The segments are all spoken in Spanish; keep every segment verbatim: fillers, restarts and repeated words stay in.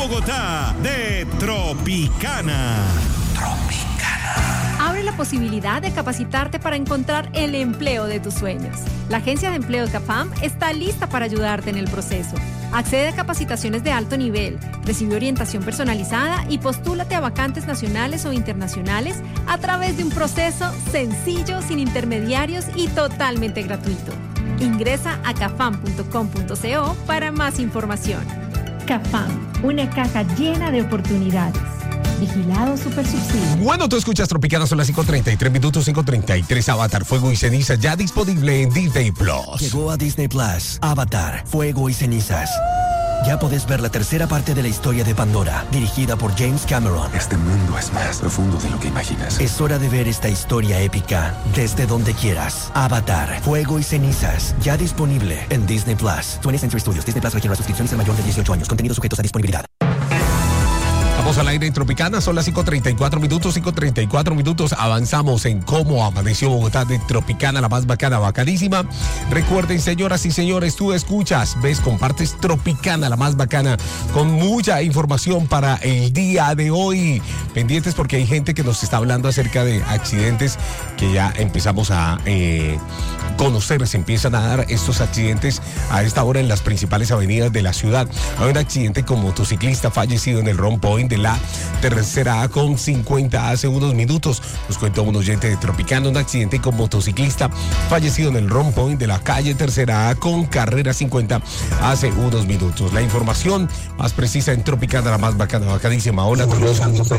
Bogotá de Tropicana. Abre la posibilidad de capacitarte para encontrar el empleo de tus sueños. La Agencia de Empleo CAFAM está lista para ayudarte en el proceso. Accede a capacitaciones de alto nivel, recibe orientación personalizada y postúlate a vacantes nacionales o internacionales a través de un proceso sencillo, sin intermediarios y totalmente gratuito. Ingresa a cafam punto com punto co para más información. CAFAM, una caja llena de oportunidades. Vigilado Supersubsidio. Bueno, tú escuchas Tropicana, son las cinco treinta y tres minutos, cinco treinta y tres. Avatar, Fuego y Cenizas, ya disponible en Disney Plus. Llegó a Disney Plus, Avatar, Fuego y Cenizas. Ya podés ver la tercera parte de la historia de Pandora, dirigida por James Cameron. Este mundo es más profundo de lo que imaginas. Es hora de ver esta historia épica desde donde quieras. Avatar, Fuego y Cenizas, ya disponible en Disney Plus. twentieth Century Studios, Disney Plus requiere las suscripciones de mayor de dieciocho años. Contenidos sujetos a disponibilidad. Vamos al aire en Tropicana, son las cinco treinta y cuatro minutos, cinco treinta y cuatro minutos. Avanzamos en cómo amaneció Bogotá de Tropicana, la más bacana, bacanísima. Recuerden, señoras y señores, tú escuchas, ves, compartes Tropicana, la más bacana, con mucha información para el día de hoy. Pendientes porque hay gente que nos está hablando acerca de accidentes que ya empezamos a eh, conocer. Se empiezan a dar estos accidentes a esta hora en las principales avenidas de la ciudad. Hay un accidente con motociclista fallecido en el Round Point de la tercera A con cincuenta hace unos minutos. Nos cuenta un oyente de Tropicana, un accidente con motociclista fallecido en el Round Point de la calle tercera A con carrera cincuenta hace unos minutos. La información más precisa en Tropicana, la más bacana, bacanísima. Hola, saludos,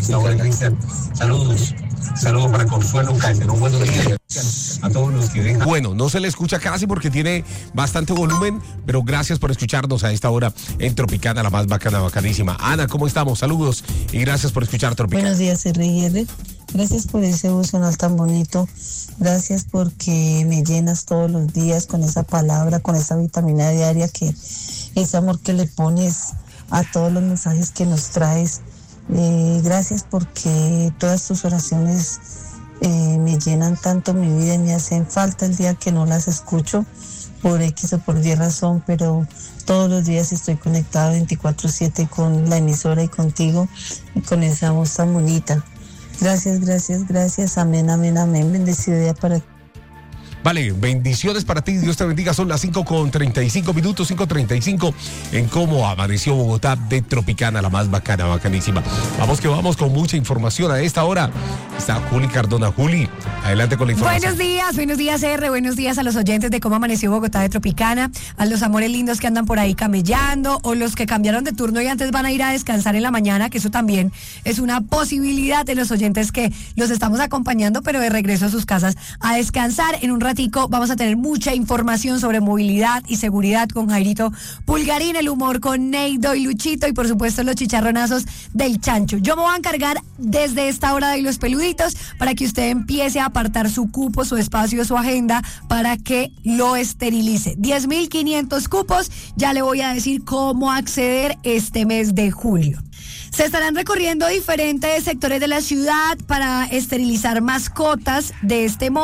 saludos, saludos para Consuelo Calderón, buenos días a todos los que vengan. Bueno, no se le escucha casi porque tiene bastante volumen, pero gracias por escucharnos a esta hora en Tropicana, la más bacana, bacanísima. Ana, ¿cómo estamos? Saludos y gracias por escuchar Tropicana. Buenos días, R I R. Gracias por ese emocional tan bonito. Gracias porque me llenas todos los días con esa palabra, con esa vitamina diaria, que ese amor que le pones a todos los mensajes que nos traes. Eh, gracias porque todas tus oraciones eh, me llenan tanto mi vida y me hacen falta el día que no las escucho por X o por Y razón, pero todos los días estoy conectada veinticuatro siete con la emisora y contigo y con esa voz tan bonita. Gracias, gracias, gracias. Amén, amén, amén. Bendecido día para ti. Vale, bendiciones para ti, Dios te bendiga. Son las cinco con treinta y cinco minutos, cinco treinta y cinco en cómo amaneció Bogotá de Tropicana, la más bacana, bacanísima. Vamos que vamos con mucha información a esta hora. Está Juli Cardona. Juli, adelante con la información. Buenos días, buenos días R, buenos días a los oyentes de cómo amaneció Bogotá de Tropicana, a los amores lindos que andan por ahí camellando o los que cambiaron de turno y antes van a ir a descansar en la mañana, que eso también es una posibilidad de los oyentes que los estamos acompañando, pero de regreso a sus casas a descansar. En un rato vamos a tener mucha información sobre movilidad y seguridad con Jairito Pulgarín, el humor con Neido y Luchito y por supuesto los chicharronazos del Chancho. Yo me voy a encargar desde esta hora de los peluditos para que usted empiece a apartar su cupo, su espacio, su agenda para que lo esterilice. diez mil quinientos cupos, ya le voy a decir cómo acceder este mes de julio. Se estarán recorriendo diferentes sectores de la ciudad para esterilizar mascotas de este modo.